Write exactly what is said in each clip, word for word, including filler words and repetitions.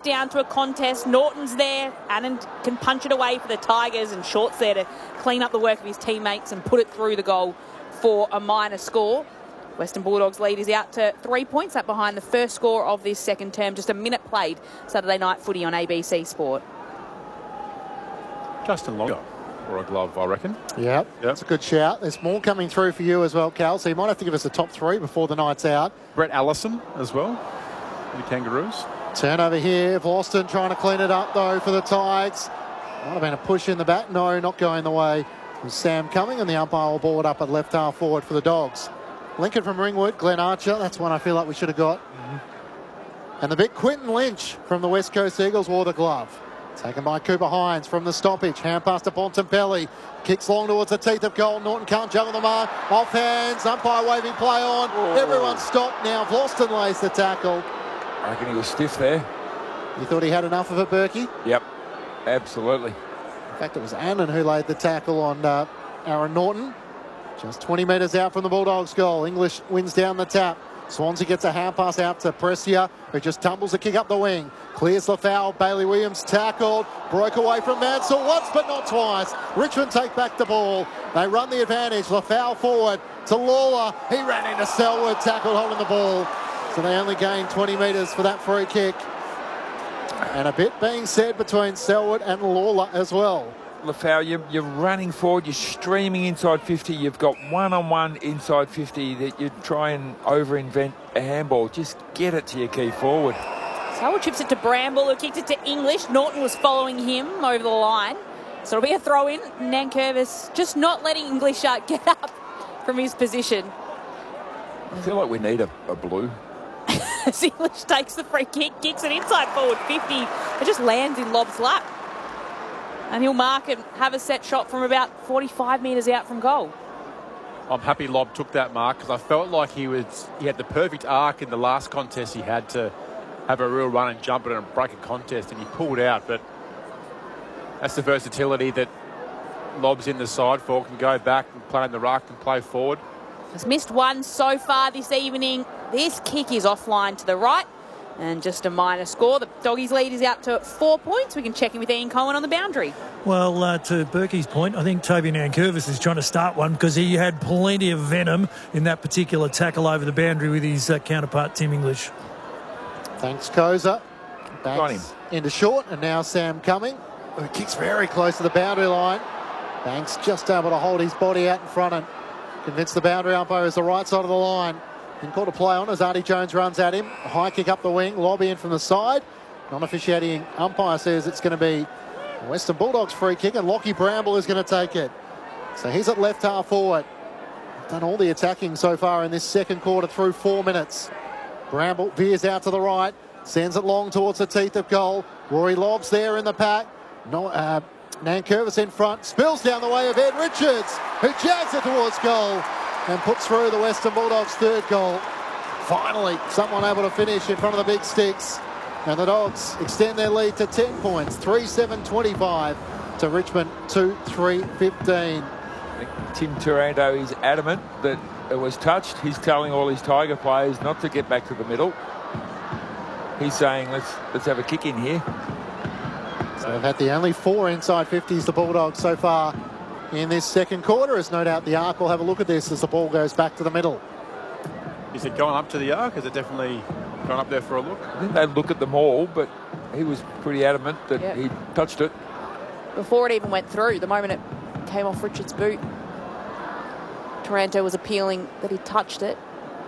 down to a contest. Norton's there. Annan can punch it away for the Tigers, and Short's there to clean up the work of his teammates and put it through the goal for a minor score. Western Bulldogs lead is out to three points, that behind the first score of this second term. Just a minute played Saturday night footy on A B C Sport. Justin Longer or a glove, I reckon. Yep, yep, that's a good shout. There's more coming through for you as well, Cal, so you might have to give us a top three before the night's out. Brett Allison as well, the Kangaroos. Turnover here, Vlauston trying to clean it up though for the Tigers. Might have been a push in the back. No, not going the way of Sam Cumming, and the umpire will ball it up at left half forward for the Dogs. Lincoln from Ringwood, Glenn Archer, that's one I feel like we should have got. Mm-hmm. And the big Quinton Lynch from the West Coast Eagles wore the glove. Taken by Cooper Hines from the stoppage. Hand pass to Bontempelli. Kicks long towards the teeth of goal. Norton can't juggle the mark. Off hands. Umpire waving play on. Oh. Everyone stopped now. Vlauston lays the tackle. I reckon he was stiff there. You thought he had enough of it, Berkey? Yep, absolutely. In fact, it was Annan who laid the tackle on uh, Aaron Norton. Just twenty metres out from the Bulldogs' goal. English wins down the tap. Swansea gets a hand pass out to Prestia, who just tumbles a kick up the wing. Clears the foul. Bailey Williams tackled. Broke away from Mansell once but not twice. Richmond take back the ball. They run the advantage. Lafau forward to Lawler. He ran into Selwood, tackled holding the ball. So they only gained twenty metres for that free kick. And a bit being said between Selwood and Lawler as well. Lafau, you're, you're running forward, you're streaming inside fifty, you've got one-on-one inside fifty that you try and over-invent a handball. Just get it to your key forward. Selwood chips it to Bramble, who kicked it to English. Norton was following him over the line. So it'll be a throw-in. Nankervis just not letting English uh, get up from his position. I feel like we need a, a blue. As English takes the free kick, kicks it inside forward fifty. It just lands in Lob's lap. And he'll mark and have a set shot from about forty-five metres out from goal. I'm happy Lob took that mark because I felt like he was he had the perfect arc in the last contest he had to have a real run and jump it and break a contest, and he pulled out. But that's the versatility that Lob's in the side for. Can go back and play in the ruck and play forward. Has missed one so far this evening. This kick is offline to the right. And just a minor score. The Doggies lead is out to four points. We can check in with Ian Cohen on the boundary. Well, uh, to Berkey's point, I think Toby Nankervis is trying to start one because he had plenty of venom in that particular tackle over the boundary with his uh, counterpart, Tim English. Thanks, Koza. Banks into short, and now Sam Cumming, who kicks very close to the boundary line. Banks just able to hold his body out in front and convince the boundary umpire is the right side of the line. Been called a play on as Artie Jones runs at him. A high kick up the wing, lobby in from the side. Non-officiating umpire says it's going to be a Western Bulldogs free kick, and Lockie Bramble is going to take it. So he's at left half forward. Done all the attacking so far in this second quarter through four minutes. Bramble veers out to the right, sends it long towards the teeth of goal. Rory Lobb's there in the pack. No, uh, Nankervis in front, spills down the way of Ed Richards, who jags it towards goal and puts through the Western Bulldogs' third goal. Finally, someone able to finish in front of the big sticks. And the Dogs extend their lead to ten points, three seven twenty-five to Richmond two three fifteen. Tim Taranto is adamant that it was touched. He's telling all his Tiger players not to get back to the middle. He's saying, let's, let's have a kick in here. So they've had the only four inside fifties, the Bulldogs, so far in this second quarter, as no doubt the Arc will have a look at this as the ball goes back to the middle. Is it going up to the Arc? Is it definitely going up there for a look? I think they look at them all, but he was pretty adamant that yep. he touched it. Before it even went through, the moment it came off Richards' boot, Taranto was appealing that he touched it.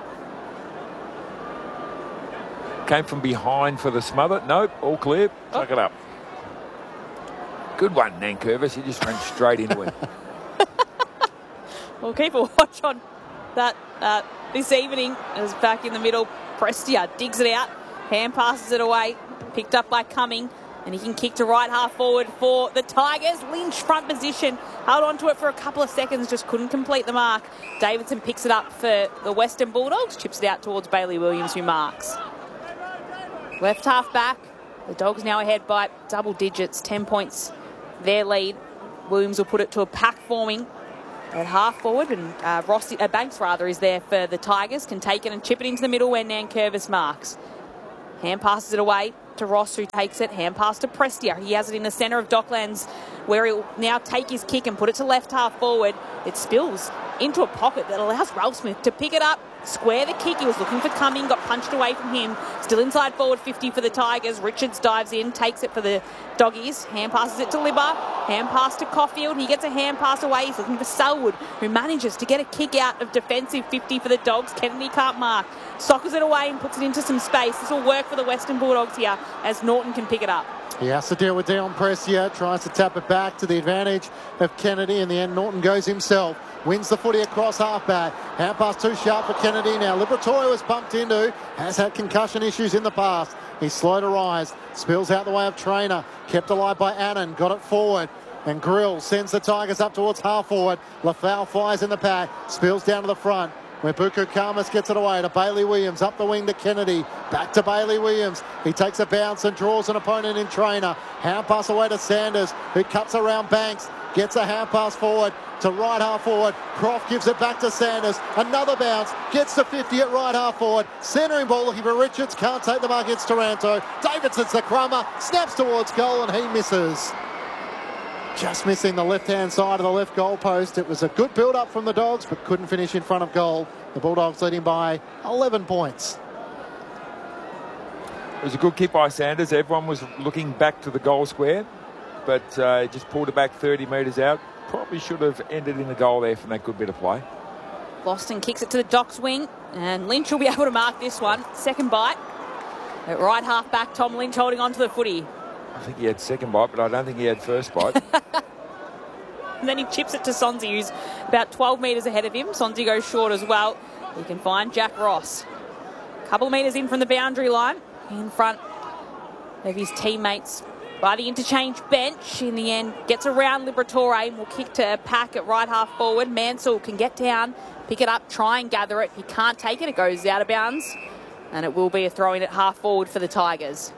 Came from behind for the smother. Nope, all clear. Oh. Tuck it up. Good one, Nankervis. He just ran straight into it. We'll keep a watch on that uh, this evening. As back in the middle, Prestia digs it out, hand passes it away, picked up by Cumming, and he can kick to right half forward for the Tigers. Lynch front position, held on to it for a couple of seconds, just couldn't complete the mark. Davidson picks it up for the Western Bulldogs, chips it out towards Bailey Williams, who marks. Left half back, the Dogs now ahead by double digits, ten points their lead. Williams will put it to a pack forming at half forward, and uh, Rossi, uh, Banks rather is there for the Tigers, can take it and chip it into the middle where Nankervis marks. Hand passes it away, to Ross, who takes it. Hand pass to Prestia. He has it in the centre of Docklands, where he'll now take his kick and put it to left half forward. It spills into a pocket that allows Ralph Smith to pick it up, square the kick. He was looking for Cumming, got punched away from him. Still inside forward fifty for the Tigers. Richards dives in, takes it for the Doggies. Hand passes it to Libba. Hand pass to Caulfield. He gets a hand pass away. He's looking for Selwood, who manages to get a kick out of defensive fifty for the Dogs. Kennedy can't mark. Sockers it away and puts it into some space. This will work for the Western Bulldogs here as Norton can pick it up. He has to deal with Dion Prestia, tries to tap it back to the advantage of Kennedy. In the end, Norton goes himself, wins the footy across halfback. Hand pass too sharp for Kennedy. Now Liberatore was bumped into, has had concussion issues in the past. He's slow to rise, spills out the way of Trainer, kept alive by Annan, got it forward. And Grill sends the Tigers up towards half forward. Lafau fires in the pack, spills down to the front, where Buku Khamis gets it away to Bailey Williams, up the wing to Kennedy, back to Bailey Williams. He takes a bounce and draws an opponent in Trainer. Hand pass away to Sanders, who cuts around Banks, gets a hand pass forward to right half forward. Croft gives it back to Sanders. Another bounce, gets to fifty at right half forward. Centering ball looking for Richards, can't take the mark against Taranto. Davidson's the crummer, snaps towards goal and he misses. Just missing the left-hand side of the left goal post. It was a good build-up from the Dogs, but couldn't finish in front of goal. The Bulldogs leading by eleven points. It was a good kick by Sanders. Everyone was looking back to the goal square, but uh, just pulled it back thirty metres out. Probably should have ended in the goal there from that good bit of play. Boston kicks it to the Docks wing, and Lynch will be able to mark this one. Second bite. At right half back, Tom Lynch holding on to the footy. I think he had second bite, but I don't think he had first bite. And then he chips it to Sonzi, who's about twelve metres ahead of him. Sonzi goes short as well. He can find Jack Ross. A couple of metres in from the boundary line, in front of his teammates by the interchange bench. In the end, gets around Liberatore and will kick to Pack at right half forward. Mansell can get down, pick it up, try and gather it. He can't take it. It goes out of bounds, and it will be a throw-in at half forward for the Tigers.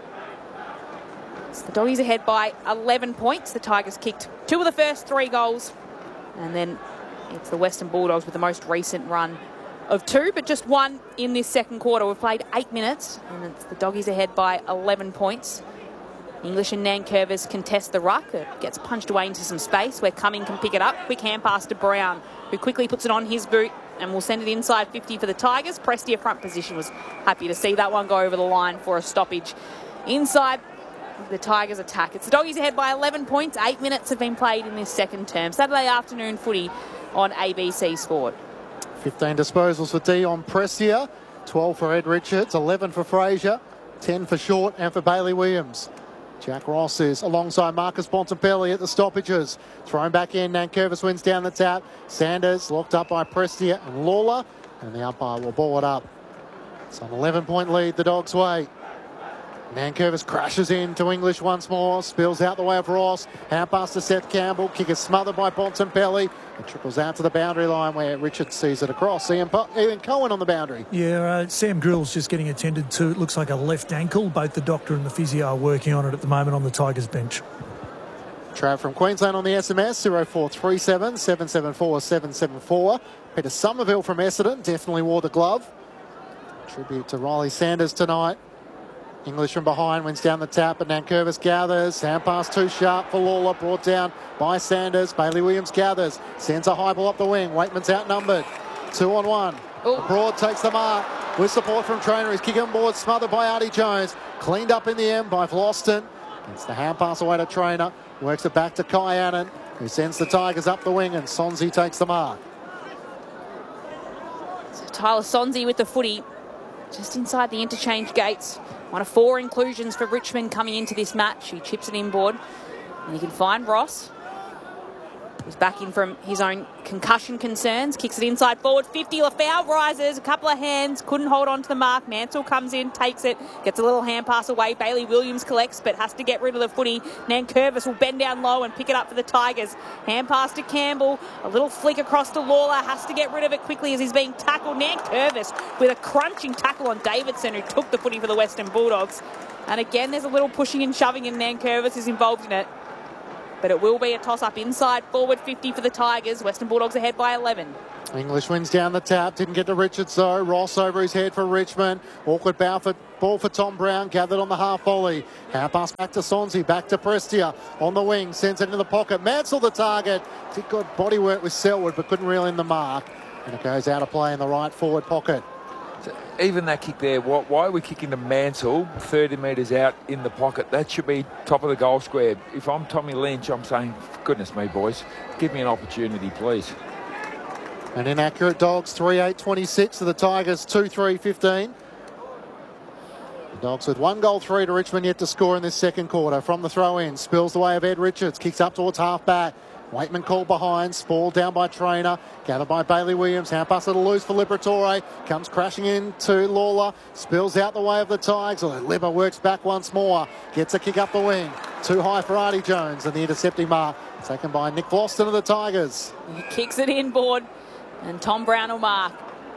So the Doggies ahead by eleven points. The Tigers kicked two of the first three goals. And then it's the Western Bulldogs with the most recent run of two, but just one in this second quarter. We've played eight minutes, and it's the Doggies ahead by eleven points. English and Nankervis contest the ruck. It gets punched away into some space where Cumming can pick it up. Quick hand pass to Brown, who quickly puts it on his boot and will send it inside fifty for the Tigers. Prestia front position was happy to see that one go over the line for a stoppage. Inside the Tigers attack. It's the Doggies ahead by eleven points. Eight minutes have been played in this second term. Saturday afternoon footy on A B C Sport. fifteen disposals for Dion Prestia, twelve for Ed Richards, eleven for Fraser, ten for Short and for Bailey Williams. Jack Ross is alongside Marcus Bontempelli at the stoppages. Thrown back in, Nankervis wins down the tap. Sanders locked up by Prestia and Lawler, and the umpire will ball it up. It's an eleven point lead the Dogs' way. Nankervis crashes into English once more, spills out the way of Ross. Hand pass to Seth Campbell. Kick is smothered by Bontempelli. It trickles out to the boundary line where Richard sees it across. Ian, po- Ian Cohen on the boundary. Yeah, uh, Sam Grill's just getting attended to. It looks like a left ankle. Both the doctor and the physio are working on it at the moment on the Tigers bench. Trav from Queensland on the S M S, zero four three seven, seven seven four, seven seven four. Peter Somerville from Essendon definitely wore the glove. Tribute to Riley Sanders tonight. English from behind, wins down the tap, but Nankervis gathers. Hand pass too sharp for Lawler, brought down by Sanders. Bailey Williams gathers, sends a high ball up the wing. Waitman's outnumbered. Two on one. Ooh. Broad takes the mark with support from Trainer. He's kicking on board, smothered by Artie Jones. Cleaned up in the end by Vlosten. It's the hand pass away to Trainer. Works it back to Kai Annan, who sends the Tigers up the wing, and Sonzi takes the mark. So Tyler Sonzi with the footy just inside the interchange gates. One of four inclusions for Richmond coming into this match. He chips it inboard, and he can find Ross, who's back in from his own concussion concerns. Kicks it inside forward fifty. Lafau rises, a couple of hands, couldn't hold on to the mark. Mansell comes in, takes it, gets a little hand pass away. Bailey Williams collects, but has to get rid of the footy. Nankervis will bend down low and pick it up for the Tigers. Hand pass to Campbell, a little flick across to Lawler, has to get rid of it quickly as he's being tackled. Nankervis with a crunching tackle on Davidson, who took the footy for the Western Bulldogs. And again, there's a little pushing and shoving, and Nankervis is involved in it. but it will be a toss-up inside forward fifty for the Tigers. Western Bulldogs ahead by eleven. English wins down the tap. Didn't get to Richards though. Ross over his head for Richmond. Awkward bow for, ball for Tom Brown. Gathered on the half volley. Hand pass back to Sonsi. Back to Prestia. On the wing. Sends it into the pocket. Mansell the target. Did good body work with Selwood but couldn't reel in the mark. And it goes out of play in the right forward pocket. So even that kick there, why, why are we kicking to Mansell thirty metres out in the pocket? That should be top of the goal square. If I'm Tommy Lynch, I'm saying, goodness me, boys, give me an opportunity, please. And inaccurate Dogs, three eight twenty-six to the Tigers, two three fifteen. The Dogs with one goal, three to Richmond yet to score in this second quarter. From the throw-in, spills the way of Ed Richards, kicks up towards half-back. Waitman called behind, Spall down by Trainer, gathered by Bailey Williams, hand pass little loose for Liberatore, comes crashing into Lawler, spills out the way of the Tigers, although Libba works back once more, gets a kick up the wing, too high for Artie Jones, and the intercepting mark taken by Nick Vlauston of the Tigers. He kicks it inboard, and Tom Brown will mark.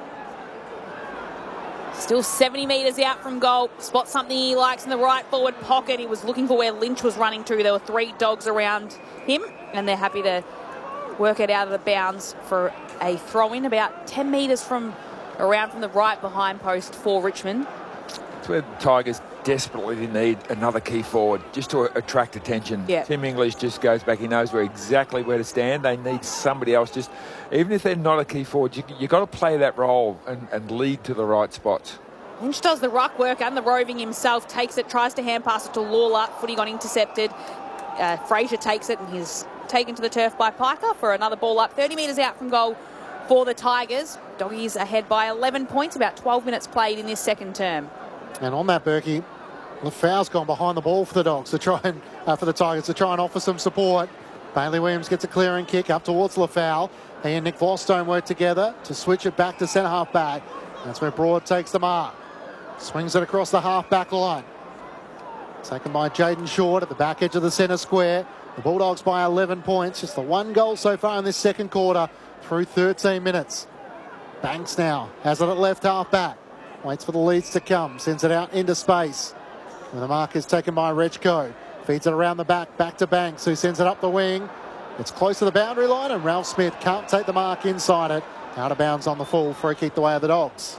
Still seventy metres out from goal. Spots something he likes in the right forward pocket. He was looking for where Lynch was running to. There were three Dogs around him, and they're happy to work it out of the bounds for a throw-in about ten metres from around from the right behind post for Richmond. It's where the Tigers desperately need another key forward just to attract attention. Yeah. Tim English just goes back. He knows where exactly where to stand. They need somebody else. Just even if they're not a key forward, you you got to play that role and, and lead to the right spots. Lynch does the ruck work and the roving himself. Takes it, tries to hand pass it to Lawler. Footy got intercepted. Uh, Fraser takes it and he's taken to the turf by Piker for another ball up. thirty metres out from goal for the Tigers. Doggies ahead by eleven points. About twelve minutes played in this second term. And on that, Berkey, Lafau's gone behind the ball for the Dogs to try and uh, for the Tigers to try and offer some support. Bailey Williams gets a clearing kick up towards Lafau. He and Nick Vlauston work together to switch it back to centre half back. That's where Broad takes the mark. Swings it across the half back line. Taken by Jaden Short at the back edge of the centre square. The Bulldogs by eleven points. Just the one goal so far in this second quarter through thirteen minutes. Banks now has it at left half back. Waits for the leads to come. Sends it out into space. And the mark is taken by Rechko. Feeds it around the back. Back to Banks, who sends it up the wing. It's close to the boundary line, and Ralph Smith can't take the mark inside it. Out of bounds on the full. Free kick the way of the Dogs.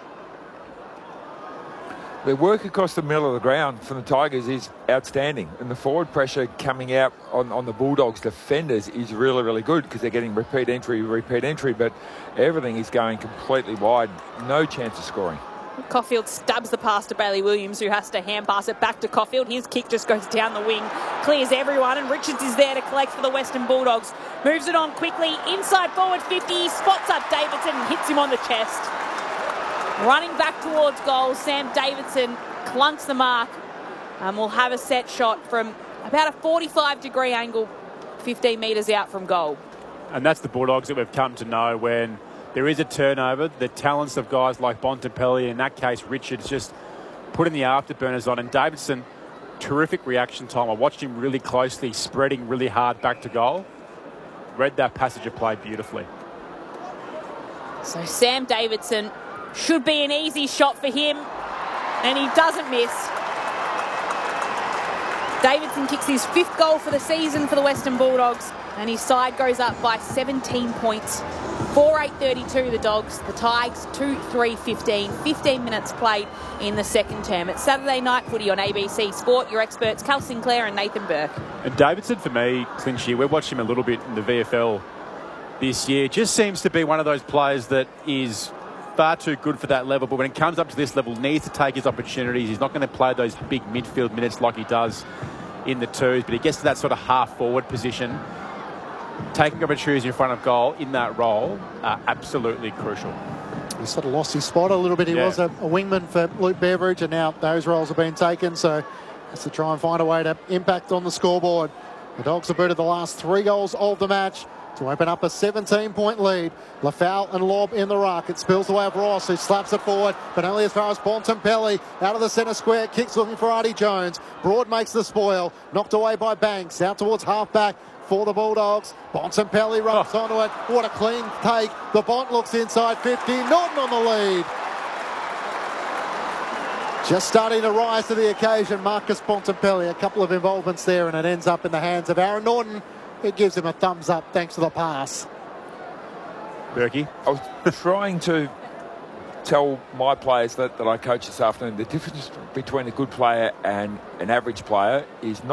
The work across the middle of the ground from the Tigers is outstanding, and the forward pressure coming out on, on the Bulldogs defenders is really, really good because they're getting repeat entry, repeat entry, but everything is going completely wide. No chance of scoring. Caulfield stabs the pass to Bailey Williams, who has to hand pass it back to Caulfield. His kick just goes down the wing, clears everyone, and Richards is there to collect for the Western Bulldogs. Moves it on quickly, inside forward fifty, spots up Davidson and hits him on the chest. Running back towards goal, Sam Davidson clunks the mark and will have a set shot from about a forty-five degree angle, fifteen metres out from goal. And that's the Bulldogs that we've come to know when there is a turnover. The talents of guys like Bontempelli, in that case Richards, just putting the afterburners on. And Davidson, terrific reaction time. I watched him really closely, spreading really hard back to goal. Read that passage of play beautifully. So Sam Davidson should be an easy shot for him, and he doesn't miss. Davidson kicks his fifth goal for the season for the Western Bulldogs, and his side goes up by seventeen points. four eight thirty-two the Dogs, the Tigers two three fifteen. fifteen minutes played in the second term. It's Saturday night footy on A B C Sport. Your experts, Cal Sinclair and Nathan Burke. And Davidson, for me, Clinchy, we've watched him a little bit in the V F L this year. Just seems to be one of those players that is far too good for that level, but when it comes up to this level, needs to take his opportunities. He's not going to play those big midfield minutes like he does in the twos, but he gets to that sort of half-forward position. Taking opportunities in front of goal in that role are absolutely crucial. He sort of lost his spot a little bit. He yeah. was a, a wingman for Luke Beveridge, and now those roles have been taken, so has to try and find a way to impact on the scoreboard. The Dogs have booted the last three goals of the match to open up a seventeen point lead. Lafau and Lobb in the ruck. It spills the way of Ross, who slaps it forward, but only as far as Bontempelli. Out of the centre square, kicks looking for Artie Jones. Broad makes the spoil, knocked away by Banks. Out towards half-back for the Bulldogs. Bontempelli runs oh. onto it. What a clean take. The Bont looks inside fifty. Norton on the lead. Just starting to rise to the occasion, Marcus Bontempelli. A couple of involvements there, and it ends up in the hands of Aaron Norton It gives him a thumbs up thanks to the pass. Berkey. I was trying to tell my players that, that I coach this afternoon the difference between a good player and an average player is not